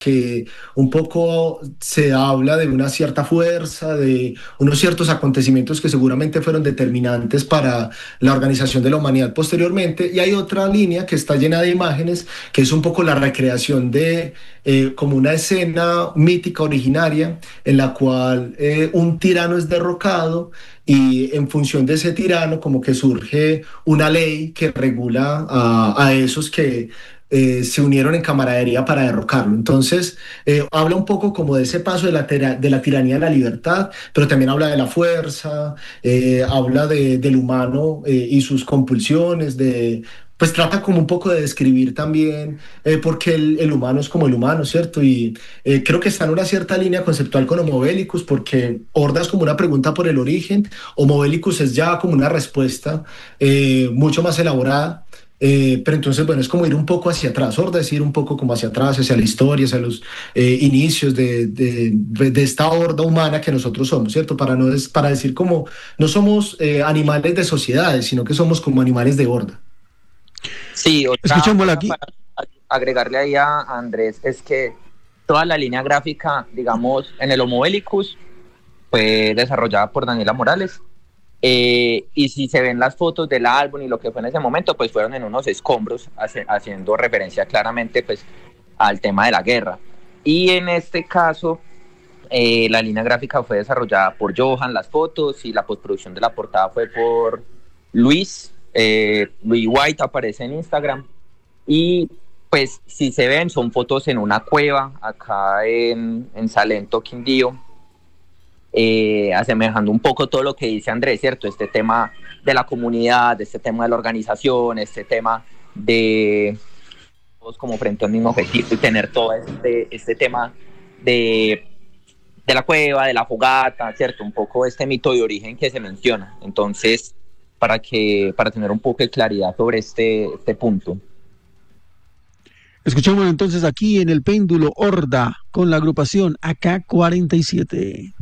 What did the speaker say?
que un poco se habla de una cierta fuerza, de unos ciertos acontecimientos que seguramente fueron determinantes para la organización de la humanidad posteriormente, y hay otra línea que está llena de imágenes, que es un poco la recreación de como una escena mítica originaria en la cual un tirano es derrocado y en función de ese tirano como que surge una ley que regula a esos que se unieron en camaradería para derrocarlo. Entonces, habla un poco como de ese paso de la tiranía a la libertad, pero también habla de la fuerza, habla del humano y sus compulsiones, pues trata como un poco de describir también porque el humano es como el humano, ¿cierto? Y creo que está en una cierta línea conceptual con Homo Bélicus, porque Horda es como una pregunta por el origen, Homo Bélicus es ya como una respuesta mucho más elaborada. Pero entonces, bueno, es como ir un poco hacia atrás, Horda es ir un poco como hacia atrás, hacia la historia, hacia los inicios de esta horda humana que nosotros somos, ¿cierto? Para decir como no somos animales de sociedades, sino que somos como animales de horda. Sí, otra Escuchémosla cosa aquí. para agregarle ahí a Andrés es que toda la línea gráfica, digamos, en el Homo Elicus fue desarrollada por Daniela Morales. Y si se ven las fotos del álbum y lo que fue en ese momento, pues fueron en unos escombros, haciendo referencia claramente pues al tema de la guerra. Y en este caso, la línea gráfica fue desarrollada por Johan, las fotos, y la postproducción de la portada fue por Luis. Luis White aparece en Instagram. Y pues si se ven, son fotos en una cueva acá en Salento, Quindío, asemejando un poco todo lo que dice Andrés, ¿cierto? Este tema de la comunidad, este tema de la organización, este tema de todos como frente a un mismo objetivo, y tener todo este tema de, de la cueva, de la fogata, ¿cierto? Un poco este mito de origen que se menciona. Entonces, para tener un poco de claridad sobre este punto. Escuchemos entonces aquí en el péndulo Horda con la agrupación AK-47.